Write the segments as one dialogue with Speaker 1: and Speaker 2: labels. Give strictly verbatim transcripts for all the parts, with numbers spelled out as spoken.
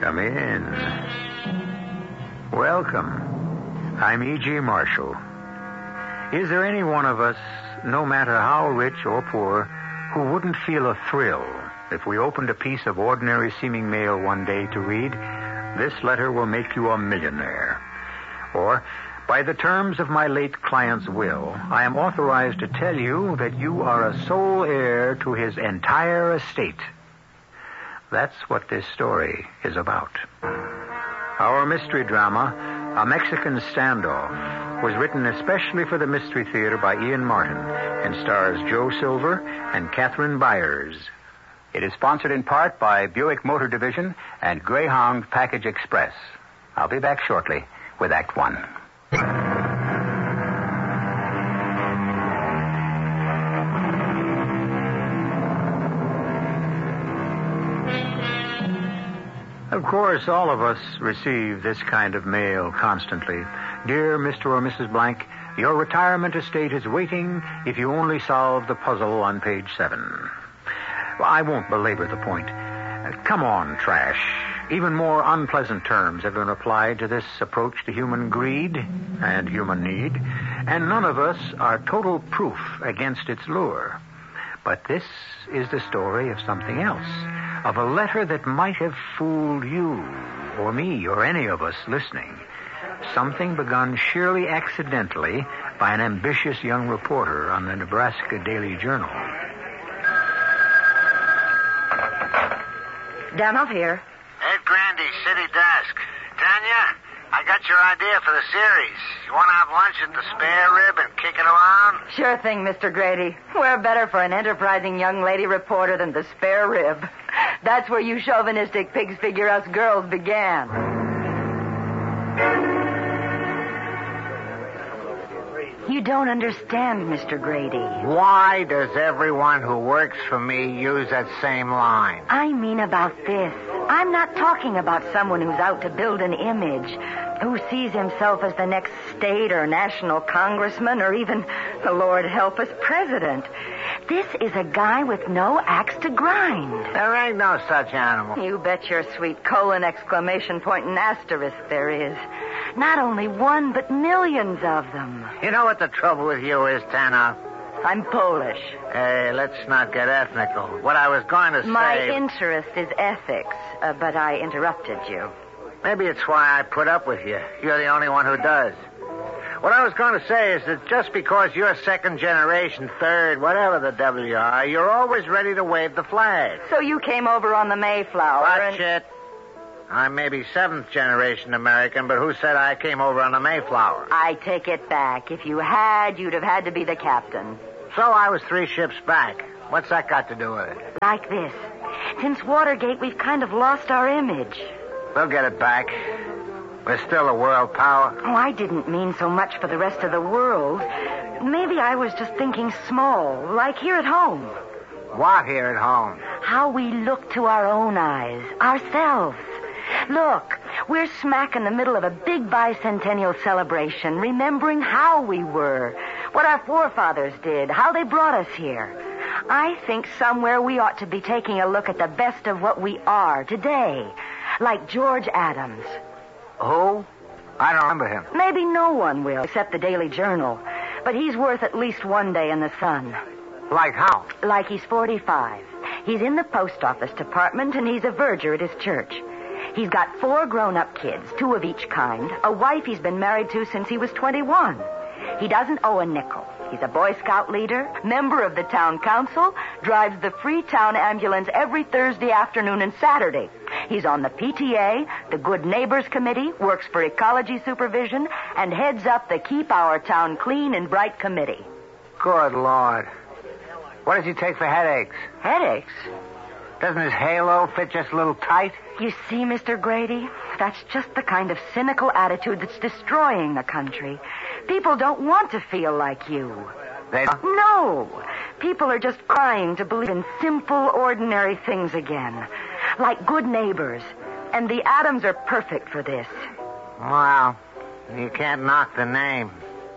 Speaker 1: Come in. Welcome. I'm E G. Marshall. Is there any one of us, no matter how rich or poor, who wouldn't feel a thrill if we opened a piece of ordinary-seeming mail one day to read, "This letter will make you a millionaire"? Or, "By the terms of my late client's will, I am authorized to tell you that you are a sole heir to his entire estate." That's what this story is about. Our mystery drama, A Mexican Standoff, was written especially for the Mystery Theater by Ian Martin and stars Joe Silver and Catherine Byers. It is sponsored in part by Buick Motor Division and Greyhound Package Express. I'll be back shortly with Act One. Of course, all of us receive this kind of mail constantly. "Dear Mister or Missus Blank, your retirement estate is waiting if you only solve the puzzle on page seven." Well, I won't belabor the point. Uh, come on, trash. Even more unpleasant terms have been applied to this approach to human greed and human need, and none of us are total proof against its lure. But this is the story of something else, of a letter that might have fooled you or me or any of us listening. Something begun sheerly accidentally by an ambitious young reporter on the Nebraska Daily Journal.
Speaker 2: Danoff here.
Speaker 3: Ed Grandy, City Desk. Tanya, I got your idea for the series. You want to have lunch at the Spare Rib and kick it around?
Speaker 2: Sure thing, Mister Grady. Where better for an enterprising young lady reporter than the Spare Rib? That's where you chauvinistic pigs figure us girls began. You don't understand, Mister Grady.
Speaker 3: Why does everyone who works for me use that same line?
Speaker 2: I mean about this. I'm not talking about someone who's out to build an image, who sees himself as the next state or national congressman or even, the Lord help us, president. This is a guy with no axe to grind.
Speaker 3: There ain't no such animal.
Speaker 2: You bet your sweet colon, exclamation point, and asterisk there is. Not only one, but millions of them.
Speaker 3: You know what the trouble with you is, Tana?
Speaker 2: I'm Polish.
Speaker 3: Hey, let's not get ethnical. What I was going to say...
Speaker 2: My interest is ethics, uh, but I interrupted you.
Speaker 3: Maybe it's why I put up with you. You're the only one who does. What I was going to say is that just because you're second generation, third, whatever the devil you are, you're always ready to wave the flag.
Speaker 2: So you came over on the Mayflower
Speaker 3: Watch
Speaker 2: and...
Speaker 3: it. I'm maybe seventh generation American, but who said I came over on the Mayflower?
Speaker 2: I take it back. If you had, you'd have had to be the captain.
Speaker 3: So I was three ships back. What's that got to do with it?
Speaker 2: Like this. Since Watergate, we've kind of lost our image.
Speaker 3: We'll get it back. We're still a world power.
Speaker 2: Oh, I didn't mean so much for the rest of the world. Maybe I was just thinking small, like here at home.
Speaker 3: What here at home?
Speaker 2: How we look to our own eyes, ourselves. Look, we're smack in the middle of a big bicentennial celebration, remembering how we were, what our forefathers did, how they brought us here. I think somewhere we ought to be taking a look at the best of what we are today, like George Adams.
Speaker 3: Who? I don't remember him.
Speaker 2: Maybe no one will, except the Daily Journal. But he's worth at least one day in the sun.
Speaker 3: Like how?
Speaker 2: Like he's forty-five. He's in the post office department, and he's a verger at his church. He's got four grown-up kids, two of each kind, a wife he's been married to since he was twenty-one. He doesn't owe a nickel. He's a Boy Scout leader, member of the town council, drives the Freetown ambulance every Thursday afternoon and Saturday. He's on the P T A, the Good Neighbors Committee, works for ecology supervision, and heads up the Keep Our Town Clean and Bright Committee.
Speaker 3: Good Lord. What does he take for headaches?
Speaker 2: Headaches?
Speaker 3: Doesn't his halo fit just a little tight?
Speaker 2: You see, Mister Grady, that's just the kind of cynical attitude that's destroying the country. People don't want to feel like you.
Speaker 3: They don't?
Speaker 2: No. People are just crying to believe in simple, ordinary things again. Like good neighbors. And the Adams are perfect for this.
Speaker 3: Well, you can't knock the name.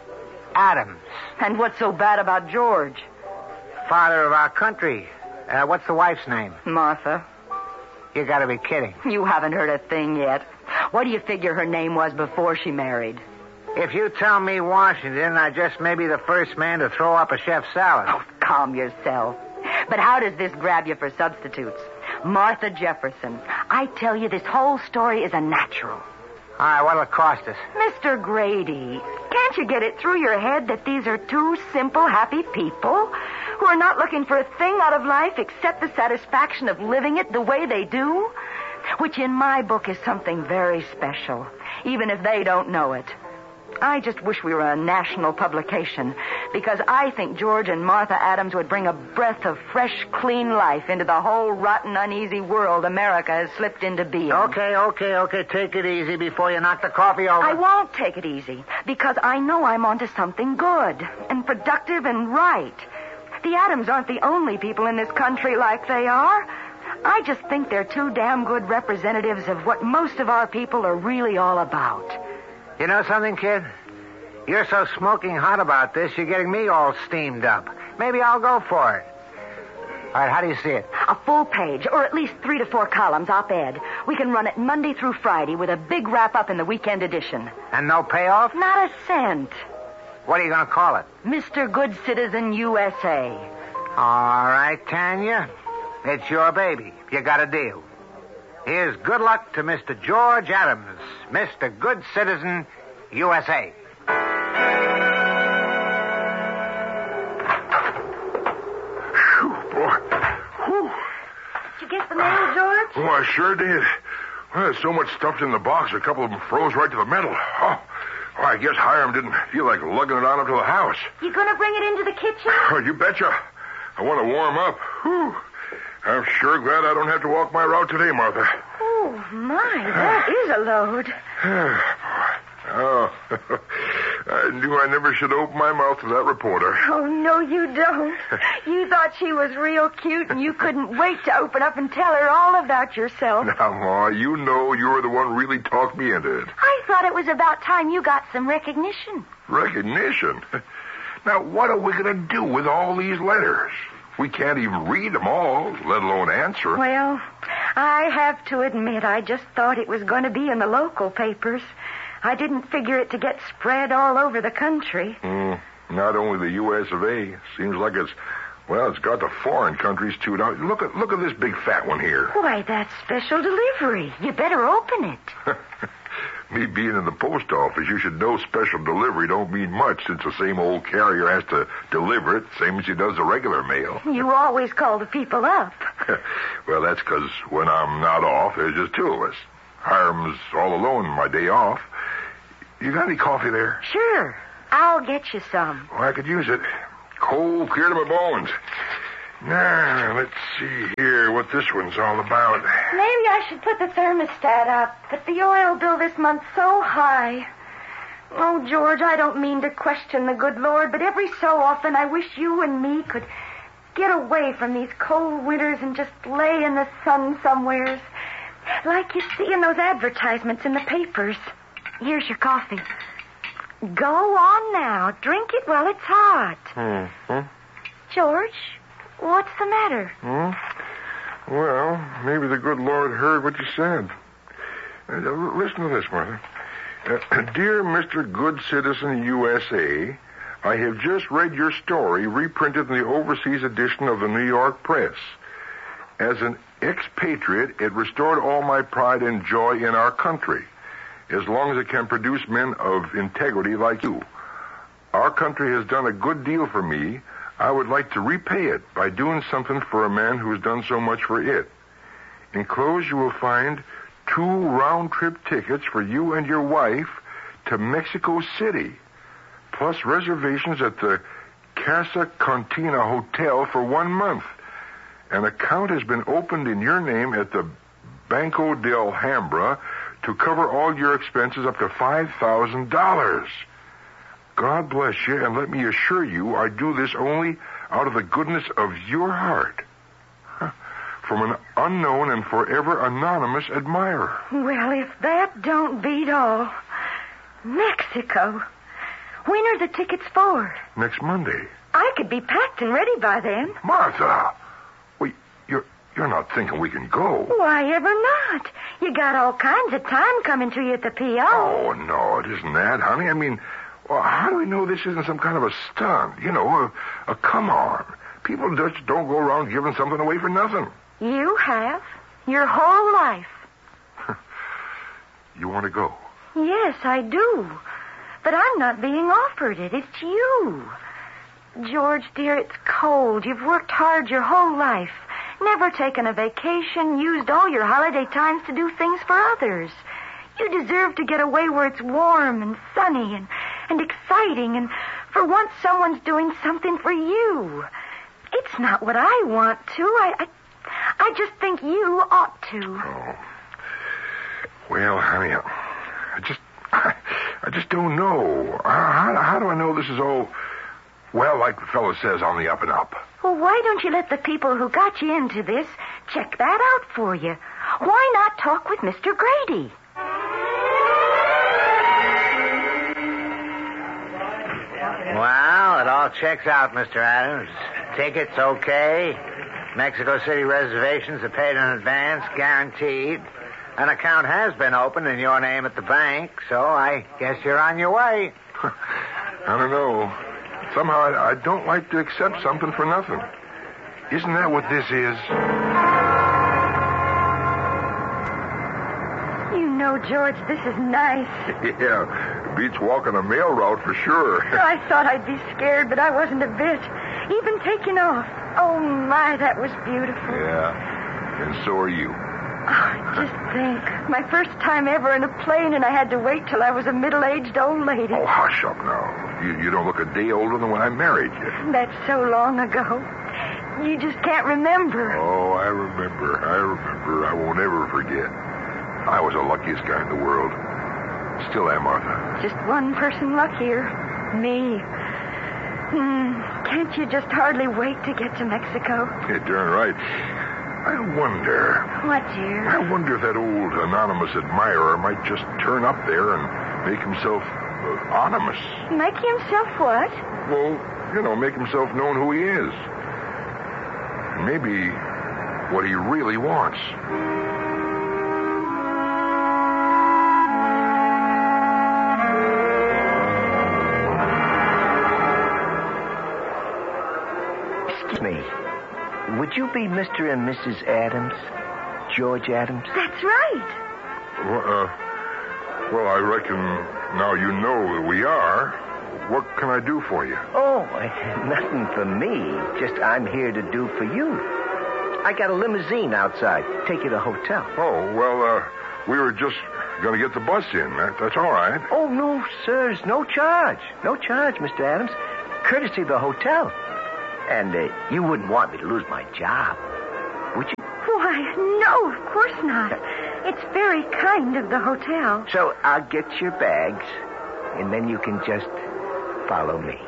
Speaker 3: Adams.
Speaker 2: And what's so bad about George?
Speaker 3: Father of our country. Uh, what's the wife's name?
Speaker 2: Martha.
Speaker 3: You gotta be kidding.
Speaker 2: You haven't heard a thing yet. What do you figure her name was before she married?
Speaker 3: If you tell me Washington, I just may be the first man to throw up a chef's salad.
Speaker 2: Oh, calm yourself. But how does this grab you for substitutes? Martha Jefferson. I tell you, this whole story is a natural.
Speaker 3: All right, what'll it cost us?
Speaker 2: Mister Grady, can't you get it through your head that these are two simple, happy people who are not looking for a thing out of life except the satisfaction of living it the way they do? Which in my book is something very special, even if they don't know it. I just wish we were a national publication, because I think George and Martha Adams would bring a breath of fresh, clean life into the whole rotten, uneasy world America has slipped into being.
Speaker 3: Okay, okay, okay. Take it easy before you knock the coffee over.
Speaker 2: I won't take it easy, because I know I'm onto something good and productive and right. The Adams aren't the only people in this country like they are. I just think they're two damn good representatives of what most of our people are really all about.
Speaker 3: You know something, kid? You're so smoking hot about this, you're getting me all steamed up. Maybe I'll go for it. All right, how do you see it?
Speaker 2: A full page, or at least three to four columns op-ed. We can run it Monday through Friday with a big wrap-up in the weekend edition.
Speaker 3: And no payoff?
Speaker 2: Not a cent.
Speaker 3: What are you going to call it?
Speaker 2: Mister Good Citizen U S A.
Speaker 3: All right, Tanya. It's your baby. You got a deal. Here's good luck to Mister George Adams, Mister Good Citizen, U S A.
Speaker 4: Phew, boy. Whew.
Speaker 2: Did you get the mail, George?
Speaker 4: Oh, I sure did. Well, there's so much stuffed in the box, a couple of them froze right to the metal. Oh, well, I guess Hiram didn't feel like lugging it on up to the house.
Speaker 2: You gonna bring it into the kitchen?
Speaker 4: Oh, you betcha. I want to warm up. Whew. I'm sure glad I don't have to walk my route today, Martha.
Speaker 2: Oh, my, that is a load.
Speaker 4: Oh, I knew I never should open my mouth to that reporter.
Speaker 2: Oh, no, you don't. You thought she was real cute, and you couldn't wait to open up and tell her all about yourself.
Speaker 4: Now, Ma, you know you were the one who really talked me into it.
Speaker 2: I thought it was about time you got some recognition.
Speaker 4: Recognition? Now, what are we going to do with all these letters? We can't even read them all, let alone answer.
Speaker 2: Well, I have to admit, I just thought it was going to be in the local papers. I didn't figure it to get spread all over the country.
Speaker 4: Mm, not only the U S of A. Seems like it's, well, it's got the foreign countries, too. Now, look at, look at this big fat one here.
Speaker 2: Why, that's special delivery. You better open it.
Speaker 4: Me being in the post office, you should know special delivery don't mean much since the same old carrier has to deliver it, same as he does the regular mail.
Speaker 2: You always call the people up.
Speaker 4: Well, that's because when I'm not off, there's just two of us. Hiram's all alone my day off. You got any coffee there?
Speaker 2: Sure. I'll get you some.
Speaker 4: Well, I could use it. Cold, clear to my bones. Now, let's see here what this one's all about.
Speaker 2: Maybe I should put the thermostat up, but the oil bill this month's so high. Oh, George, I don't mean to question the good Lord, but every so often I wish you and me could get away from these cold winters and just lay in the sun somewheres, like you see in those advertisements in the papers. Here's your coffee. Go on now. Drink it while it's hot.
Speaker 4: Mm-hmm.
Speaker 2: George, what's the matter?
Speaker 4: Hmm? Well, maybe the good Lord heard what you said. Uh, listen to this, Martha. Uh, Dear Mister Good Citizen U S A, I have just read your story reprinted in the overseas edition of the New York Press. As an expatriate, it restored all my pride and joy in our country, as long as it can produce men of integrity like you. Our country has done a good deal for me. I would like to repay it by doing something for a man who has done so much for it. Enclosed, you will find two round-trip tickets for you and your wife to Mexico City, plus reservations at the Casa Cantina Hotel for one month. An account has been opened in your name at the Banco de Alhambra to cover all your expenses up to five thousand dollars. God bless you, and let me assure you I do this only out of the goodness of your heart. From an unknown and forever anonymous admirer.
Speaker 2: Well, if that don't beat all. Mexico. When are the tickets for?
Speaker 4: Next Monday.
Speaker 2: I could be packed and ready by then.
Speaker 4: Martha! Wait, you're You're not thinking we can go.
Speaker 2: Why, ever not? You got all kinds of time coming to you at the P O.
Speaker 4: Oh, no, it isn't that, honey. I mean, well, how do we know this isn't some kind of a stunt? You know, a, a come on. People just don't go around giving something away for nothing.
Speaker 2: You have. Your whole life.
Speaker 4: You want to go?
Speaker 2: Yes, I do. But I'm not being offered it. It's you. George, dear, it's cold. You've worked hard your whole life. Never taken a vacation, used all your holiday times to do things for others. You deserve to get away where it's warm and sunny and, and exciting, and for once someone's doing something for you. It's not what I want to. I, I, I just think you ought to.
Speaker 4: Oh. Well, honey, I just, I, I just don't know. How, how do I know this is all, well, like the fellow says, on the up and up?
Speaker 2: Well, why don't you let the people who got you into this check that out for you? Why not talk with Mister Grady?
Speaker 3: Well, it all checks out, Mister Adams. Tickets okay. Mexico City reservations are paid in advance, guaranteed. An account has been opened in your name at the bank, so I guess you're on your way.
Speaker 4: I don't know. Somehow I, I don't like to accept something for nothing. Isn't that what this is?
Speaker 2: You know, George, this is nice.
Speaker 4: Yeah, beats walking a mail route for sure.
Speaker 2: I thought I'd be scared, but I wasn't a bit. Even taking off. Oh, my, that was beautiful.
Speaker 4: Yeah, and so are you.
Speaker 2: Oh, just think. My first time ever in a plane, and I had to wait till I was a middle-aged old lady.
Speaker 4: Oh, hush up now. You, you don't look a day older than when I married you.
Speaker 2: That's so long ago. You just can't remember.
Speaker 4: Oh, I remember. I remember. I won't ever forget. I was the luckiest guy in the world. Still am, Martha.
Speaker 2: Just one person luckier. Me. Hmm. Can't you just hardly wait to get to Mexico?
Speaker 4: You're darn right. I wonder.
Speaker 2: What, dear?
Speaker 4: I wonder if that old anonymous admirer might just turn up there and make himself uh, anonymous.
Speaker 2: Make himself what?
Speaker 4: Well, you know, make himself known who he is. And maybe what he really wants.
Speaker 5: Excuse me. Would you be Mister and Missus Adams? George Adams?
Speaker 2: That's right.
Speaker 4: Well, uh, well, I reckon now you know that we are. What can I do for you?
Speaker 5: Oh, nothing for me. Just I'm here to do for you. I got a limousine outside. Take you to the hotel.
Speaker 4: Oh, well, uh, we were just going to get the bus in. That, that's all right.
Speaker 5: Oh, no, sirs. No charge. No charge, Mister Adams. Courtesy of the hotel. And uh, you wouldn't want me to lose my job, would you?
Speaker 2: Why, no, of course not. It's very kind of the hotel.
Speaker 5: So I'll get your bags, and then you can just follow me.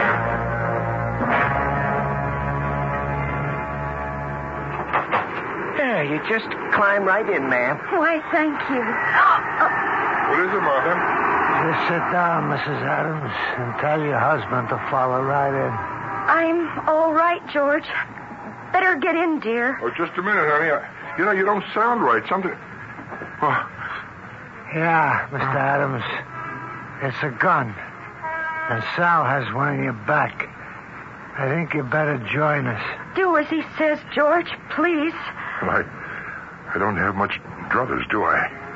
Speaker 5: There, you just climb right in, ma'am.
Speaker 2: Why, thank you.
Speaker 4: What is it, Martha?
Speaker 6: Just sit down, Missus Adams, and tell your husband to follow right in.
Speaker 2: I'm all right, George. Better get in, dear.
Speaker 4: Oh, just a minute, honey. I, you know, you don't sound right. Something... Oh.
Speaker 6: Yeah, Mister Adams. It's a gun. And Sal has one in your back. I think you better join us.
Speaker 2: Do as he says, George, please.
Speaker 4: I, I don't have much druthers, do I?